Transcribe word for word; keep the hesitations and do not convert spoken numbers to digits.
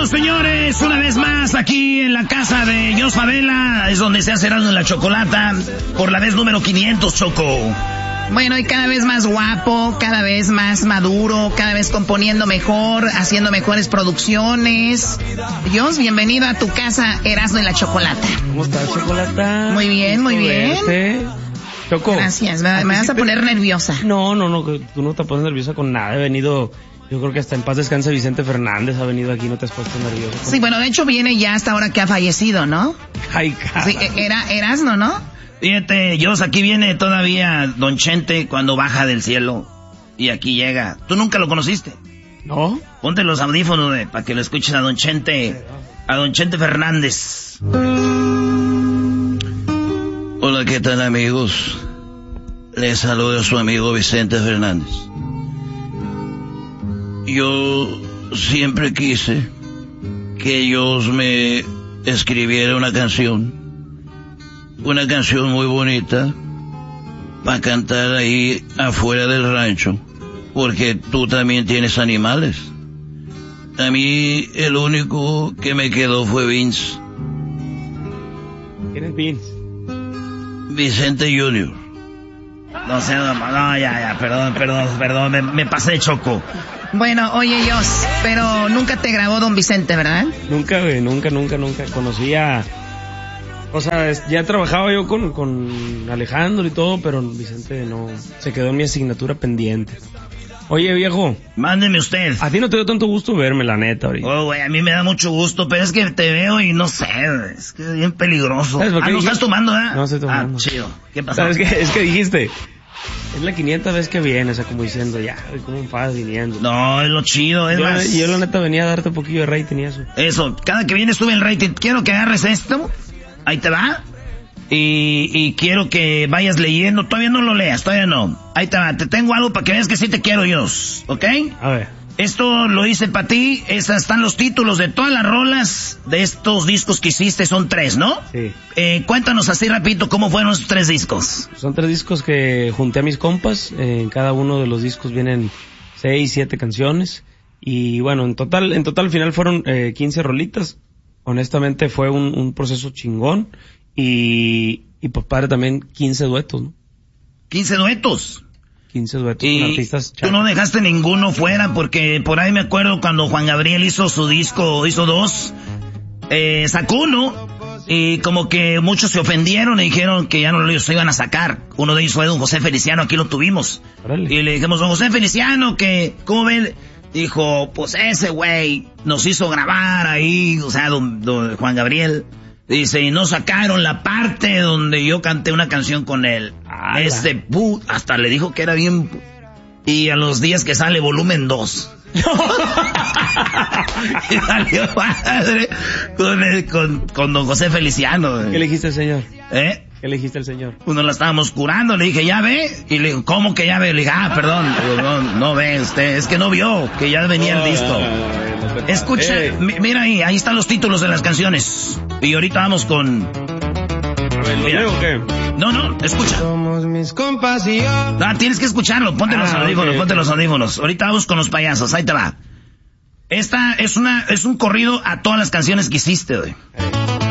Regresamos, señores, una vez más aquí en la casa de Jos Favela, es donde se hace Erasmo en la Chocolata, por la vez número quinientos, Choco. Bueno, y cada vez más guapo, cada vez más maduro, cada vez componiendo mejor, haciendo mejores producciones. Jos, bienvenido a tu casa, Erasmo en la Chocolata. ¿Cómo estás, Chocolata? Muy bien, muy bien. Verte. Choco. Gracias, me, me vas a poner te... nerviosa. No, no, no, tú no te pones nerviosa con nada. He venido, yo creo que hasta en paz descanse Vicente Fernández ha venido aquí, no te has puesto nervioso. Sí, bueno, de hecho viene ya hasta ahora que ha fallecido, ¿no? Ay, cara. Sí, era Erasmo, ¿no? Fíjate, Jos, aquí viene todavía Don Chente cuando baja del cielo. Y aquí llega. ¿Tú nunca lo conociste? ¿No? Ponte los audífonos eh, para que lo escuches a Don Chente. A Don Chente Fernández. Hola, ¿qué tal, amigos? Les saluda a su amigo Vicente Fernández. Yo siempre quise que Dios me escribiera una canción. Una canción muy bonita para cantar ahí afuera del rancho. Porque tú también tienes animales. A mí el único que me quedó fue Vince. ¿Quién es Vince? Vicente Junior. No sé, no, no, ya, ya, perdón, perdón, perdón, me, me pasé de Choco. Bueno, oye, Jos, pero nunca te grabó Don Vicente, ¿verdad? Nunca, güey, nunca, nunca, nunca. Conocía, o sea, ya trabajaba yo con, con Alejandro y todo, pero Vicente no, se quedó en mi asignatura pendiente. Oye, viejo. Mándeme usted. A ti no te dio tanto gusto verme, la neta, ahorita. Oh, güey, a mí me da mucho gusto, pero es que te veo y no sé, es que es bien peligroso. Ah, ¿no dije? Estás tomando, eh? No estoy tomando. Ah, chido. ¿Qué pasó? ¿Sabes qué? Es que dijiste, es la quinienta vez que viene, o sea, como diciendo, ya, como un faz viniendo. No, es lo chido, es yo, más. Yo la neta venía a darte un poquillo de rating y eso. Eso, cada que viene sube el rating. Quiero que agarres esto, ahí te va. Y, y quiero que vayas leyendo, todavía no lo leas, todavía no. Ahí te va, te tengo algo para que veas que sí te quiero, Jos, ¿ok? A ver. Esto lo hice para ti, esas están los títulos de todas las rolas de estos discos que hiciste, son tres, ¿no? Sí. Eh, cuéntanos así rapidito cómo fueron esos tres discos. Son tres discos que junté a mis compas, eh, en cada uno de los discos vienen seis, siete canciones, y bueno, en total, en total al final fueron eh, quince rolitas. Honestamente fue un, un proceso chingón. Y, y pues padre también quince duetos, ¿no? quince duetos. quince duetos y con artistas chacos. Tú no dejaste ninguno fuera porque por ahí me acuerdo cuando Juan Gabriel hizo su disco, hizo dos, eh, sacó uno y como que muchos se ofendieron y dijeron que ya no lo iban a sacar. Uno de ellos fue don José Feliciano, aquí lo tuvimos. Órale. Y le dijimos, don José Feliciano, que, ¿cómo ven? Dijo, pues ese güey nos hizo grabar ahí, o sea, don, don Juan Gabriel. Dice, y no sacaron la parte donde yo canté una canción con él. Ah, este put, hasta le dijo que era bien. Y a los días que sale volumen dos. Y salió padre con, el, con, con don José Feliciano. ¿Qué le dijiste al señor? ¿Eh? ¿Qué le dijiste al señor? Uno la estábamos curando, le dije, ¿ya ve? Y le digo, ¿cómo que ya ve? Le dije, ah, perdón. Digo, no, no ve usted, es que no vio, que ya venía el disco. Escucha, m- mira ahí, ahí están los títulos de las canciones. Y ahorita vamos con... Mira. ¿O qué? No, no, escucha. Somos mis compas y yo. Ah, tienes que escucharlo, ponte ah, los audífonos, okay, ponte okay. los audífonos. Ahorita vamos con los payasos, ahí te va. Esta es una, es un corrido a todas las canciones que hiciste, güey.